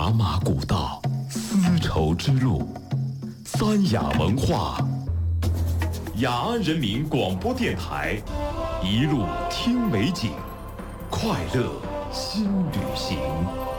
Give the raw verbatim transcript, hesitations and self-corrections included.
茶马古道，丝绸之路，三雅文化。雅安人民广播电台，一路听美景，快乐新旅行。